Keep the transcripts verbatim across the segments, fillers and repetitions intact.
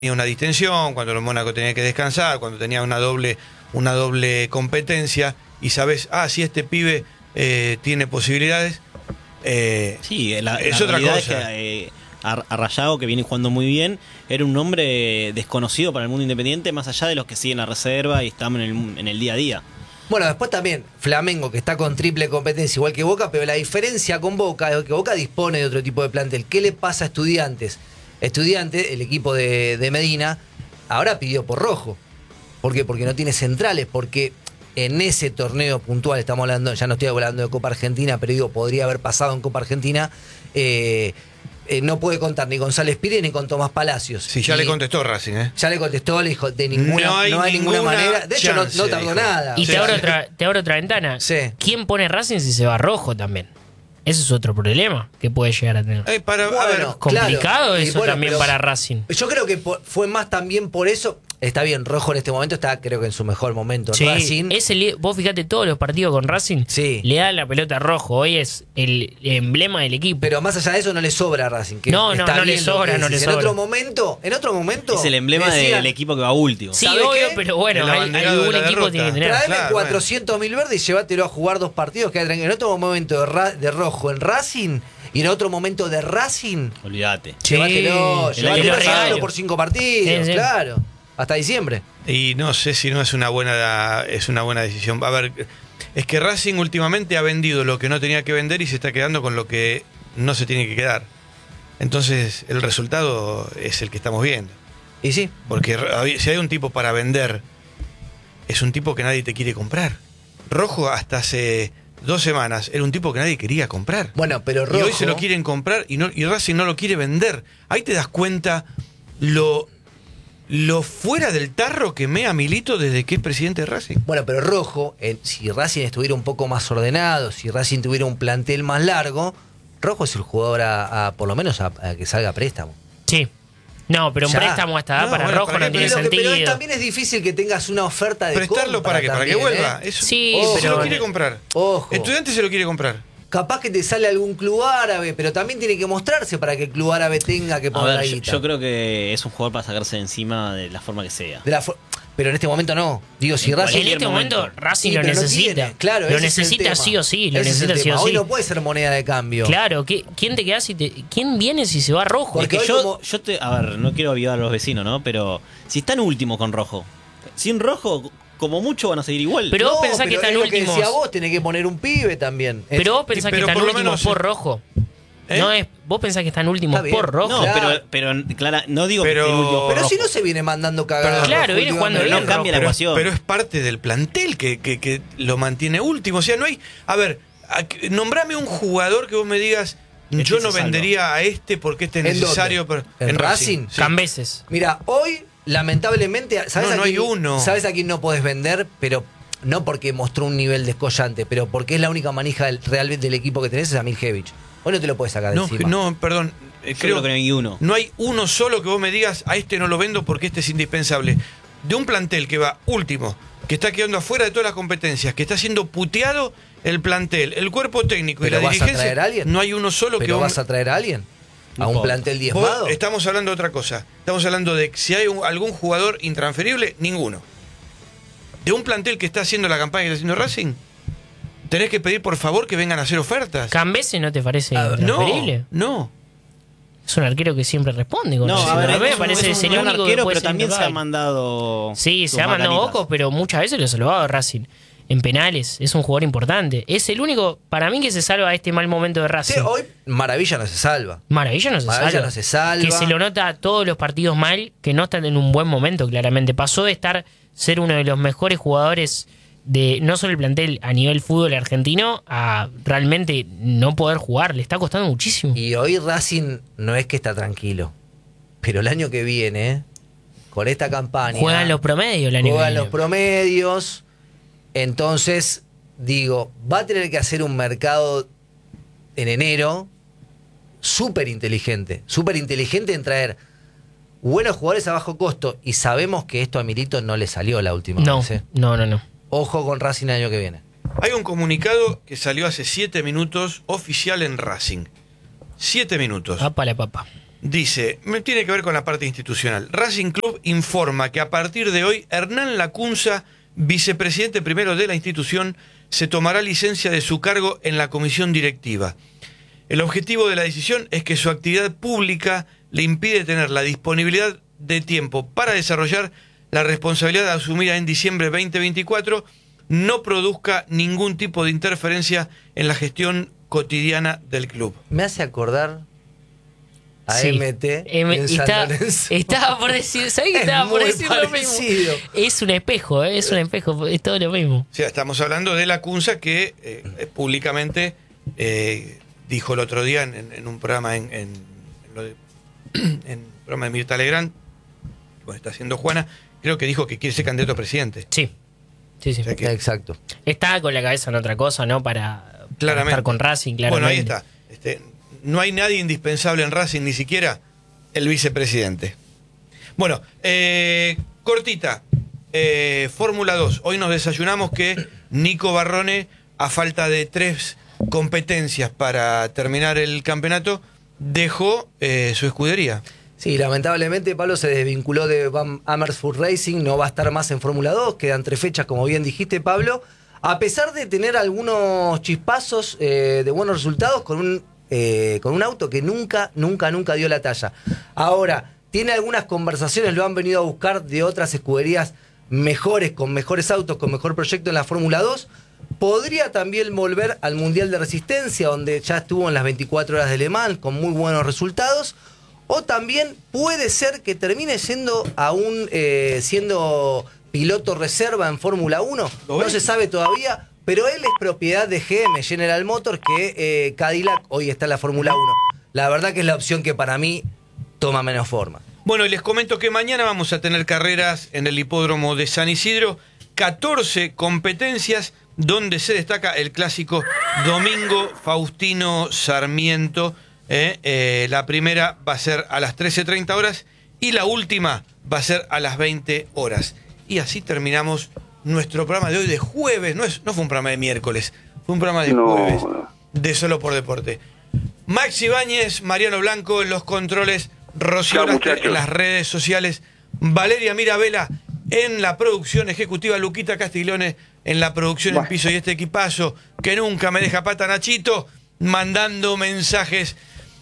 tenía una distensión, cuando el Mónaco tenía que descansar, cuando tenía una doble, una doble competencia, y sabes, ah, si este pibe eh, tiene posibilidades, eh, sí, la, es la otra cosa. cosa. Es que, eh, Arrayado, que viene jugando muy bien, era un nombre desconocido para el mundo independiente, más allá de los que siguen la reserva y están en el, en el día a día. Bueno, después también Flamengo, que está con triple competencia, igual que Boca, pero la diferencia con Boca es que Boca dispone de otro tipo de plantel. ¿Qué le pasa a Estudiantes? Estudiantes, el equipo de, de Medina, ahora pidió por Rojo. ¿Por qué? Porque no tiene centrales, porque en ese torneo puntual, estamos hablando, ya no estoy hablando de Copa Argentina, pero digo, podría haber pasado en Copa Argentina, eh, eh, no puede contar ni González Pires ni con Tomás Palacios. Sí, ya y le contestó Racing, ¿eh? Ya le contestó, le dijo, de ninguna, no hay, no hay ninguna, ninguna manera. De hecho, chance, no, no tardó dijo. nada. Y Sí, te, abro sí. otra, te abro otra ventana. Sí. ¿Quién pone Racing si se va Rojo también? Ese es otro problema que puede llegar a tener. Eh, para, a Bueno, ver, Complicado claro. Y eso bueno, también pero para Racing. Yo creo que por- fue más también por eso. Está bien, Rojo en este momento está, creo que en su mejor momento. Sí, Racing. es el, vos fíjate todos los partidos con Racing, Sí. le da la pelota a Rojo. Hoy es el emblema del equipo. Pero más allá de eso no le sobra a Racing. Que No, no, está no le bien lo sobra, que no le decís. sobra. En otro momento, en otro momento. Es el emblema decían, del equipo que va último. sí, ¿sabe obvio, qué? pero bueno, El hay, abanderado algún de la equipo derrota. tiene que tener. Traeme Claro, cuatrocientos mil verdes y llévatelo a jugar dos partidos. Que en otro momento de, Ra- de Rojo en Racing y en otro momento de Racing. Olvídate. Sí, Llévatelo, el llévatelo año llévatelo pasado. por cinco partidos, Sí, sí. claro. Hasta diciembre. y no sé si no es una buena es una buena decisión. A ver, es que Racing últimamente ha vendido lo que no tenía que vender y se está quedando con lo que no se tiene que quedar. Entonces, el resultado es el que estamos viendo. Y sí. Porque si hay un tipo para vender, es un tipo que nadie te quiere comprar. Rojo hasta hace dos semanas era un tipo que nadie quería comprar. Bueno, pero Y Rojo. hoy se lo quieren comprar y, no, y Racing no lo quiere vender. Ahí te das cuenta lo, lo fuera del tarro que mea Milito desde que es presidente de Racing. Bueno, pero Rojo, eh, si Racing estuviera un poco más ordenado, si Racing tuviera un plantel más largo, Rojo es el jugador a, a- por lo menos a, a que salga a préstamo. Sí. No, pero un Ya. préstamo hasta edad No, para bueno, Rojo ¿para no qué? tiene Pero, lo que- pero sentido. también es difícil que tengas una oferta de Prestarlo compra para que para que también, vuelva. ¿eh? Eso- Sí, Ojo. se pero lo quiere comprar. Ojo. Estudiante se lo quiere comprar. Capaz que te sale algún club árabe, pero también tiene que mostrarse para que el club árabe tenga que A poner la ver, yo, guita. yo creo que es un jugador para sacarse de encima de la forma que sea. De la fo- pero en este momento no. Digo, si En Racing... en cualquier este momento, momento. Racing Sí, lo pero no necesita. tiene. Claro, lo ese es el necesita tema. sí o sí. Lo Ese es el necesita sí o tema. Hoy sí. no puede ser moneda de cambio. Claro, ¿qué- ¿quién te queda si te, quién viene si se va Rojo? Porque Es que hoy yo, como- yo te, a ver, no quiero avivar a los vecinos, ¿no? Pero si están último con Rojo, sin Rojo, como mucho van a seguir igual. Pero vos No, pensás que pero están es lo que últimos. decía vos, tenés que poner un pibe también. Es- Pero vos pensás pero que están por lo últimos menos- por Rojo. ¿Eh? No es, vos pensás que están últimos Está bien. por Rojo. no, Claro. pero, pero Clara, no digo Pero- que estén últimos por Pero si Rojo. no se viene mandando cagadas. Claro, Rojo, viene jugando últimamente. Pero no bien, cambia la pero, es- ecuación. pero es parte del plantel que, que, que lo mantiene último. O sea, no hay. A ver, a- nombrame un jugador que vos me digas. Este Yo se no salva. vendería a este porque este es ¿En necesario. dónde? pero- ¿En Racing? Sí. Cambeses. Mira, hoy, lamentablemente, ¿sabes No, a no quién, hay uno. ¿sabes a quién no podés vender? Pero no porque mostró un nivel descollante, pero porque es la única manija del, real del equipo que tenés, es a Miljevic. Hoy no te lo puedes sacar de No, encima. no, perdón. eh, Yo creo creo que no hay uno. No hay uno solo que vos me digas, a este no lo vendo porque este es indispensable. De un plantel que va último, que está quedando afuera de todas las competencias, que está siendo puteado el plantel, el cuerpo técnico y ¿Pero la vas a dirigencia. traer a alguien? No hay uno solo que ¿Pero vos vas a traer a alguien? ¿A un Poco. plantel Vos- diezmado? estamos hablando de otra cosa. Estamos hablando de si hay un- algún jugador intransferible, ninguno. De un plantel que está haciendo la campaña que está haciendo Racing, tenés que pedir por favor que vengan a hacer ofertas. ¿Cambeses no te parece A ver, No, transferible? no. Es un arquero que siempre responde. Con No, eso. a ver, mí me es un- parece es ser un el gran único que arquero, puede pero ser también se ha intocable. mandado. Sí, sus se ha mandado macanitas. bocos, pero muchas veces lo ha salvado Racing. En penales, es un jugador importante. Es el único, para mí, que se salva a este mal momento de Racing. Sí, hoy Maravilla no se salva. Maravilla no se Maravilla salva. no se salva. Que se lo nota a todos los partidos mal, que no están en un buen momento, claramente. Pasó de estar, ser uno de los mejores jugadores de no solo el plantel a nivel fútbol argentino, a realmente no poder jugar. Le está costando muchísimo. Y hoy Racing no es que está tranquilo. Pero el año que viene, con esta campaña... Juegan los promedios el año que Juegan viene. los promedios. Entonces, digo, va a tener que hacer un mercado en enero súper inteligente. Súper inteligente en traer buenos jugadores a bajo costo. Y sabemos que esto a Milito no le salió la última No, vez. ¿eh? no, no, no. Ojo con Racing el año que viene. Hay un comunicado que salió hace siete minutos oficial en Racing. Siete minutos. Apa la papa. dice, me tiene que ver con la parte institucional. Racing Club informa que a partir de hoy Hernán Lacunza, vicepresidente primero de la institución, se tomará licencia de su cargo en la comisión directiva. El objetivo de la decisión es que su actividad pública le impide tener la disponibilidad de tiempo para desarrollar la responsabilidad asumida en diciembre de veinte veinticuatro, no produzca ningún tipo de interferencia en la gestión cotidiana del club. Me hace acordar a Sí. M T M- en y San está- Lorenzo. estaba por decir, ¿sabés que Es estaba por muy decir lo mismo? parecido. Es un espejo, ¿eh? es un espejo, es todo lo mismo. O sea, estamos hablando de Lacunza que eh, públicamente eh, dijo el otro día en, en- en un programa en, en, en lo de- en el programa de Mirta Legrand, como está haciendo Juana, creo que dijo que quiere ser candidato a presidente. Sí, sí, sí. O sea que- Exacto. Está con la cabeza en otra cosa, ¿no? Para, para Claramente. estar con Racing, claramente. Bueno, ahí está. Este, no hay nadie indispensable en Racing, ni siquiera el vicepresidente. Bueno, eh, cortita. Eh, Fórmula dos. Hoy nos desayunamos que Nico Barrone, a falta de tres competencias para terminar el campeonato, dejó eh, su escudería. Sí, lamentablemente Pablo se desvinculó de Van Amersfoort Racing, no va a estar más en Fórmula dos, quedan tres fechas, como bien dijiste, Pablo. A pesar de tener algunos chispazos eh, de buenos resultados con un, eh, con un auto que nunca, nunca, nunca dio la talla. Ahora, tiene algunas conversaciones, lo han venido a buscar de otras escuderías mejores, con mejores autos, con mejor proyecto en la Fórmula dos. Podría también volver al Mundial de Resistencia, donde ya estuvo en las veinticuatro horas de Le Mans, con muy buenos resultados. O también puede ser que termine siendo aún eh, siendo piloto reserva en Fórmula uno. ¿Lo No ves? se sabe todavía, pero él es propiedad de G M, General Motors, que eh, Cadillac hoy está en la Fórmula uno. La verdad que es la opción que para mí toma menos forma. Bueno, y les comento que mañana vamos a tener carreras en el hipódromo de San Isidro, catorce competencias donde se destaca el clásico Domingo Faustino Sarmiento. Eh, eh, la primera va a ser a las trece treinta horas y la última va a ser a las veinte horas. Y así terminamos nuestro programa de hoy de jueves. No, es, no fue un programa de miércoles, fue un programa de No. jueves de Solo por Deporte. Max Ibáñez, Mariano Blanco en los controles, Rocío Chao, Oraste muchachos. en las redes sociales, Valeria Mirabela en la producción ejecutiva, Luquita Castiglione en la producción en Buah. piso y este equipazo que nunca me deja pata, Nachito, mandando mensajes.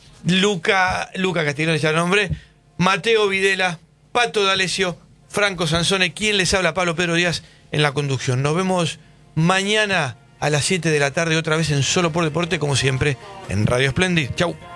Luca, Luca Castiglione ya el nombre, Mateo Videla, Pato D'Alessio, Franco Sansone, quien les habla, Pablo Pedro Díaz en la conducción. Nos vemos mañana a las siete de la tarde otra vez en Solo por Deporte, como siempre, en Radio Splendid. Chau.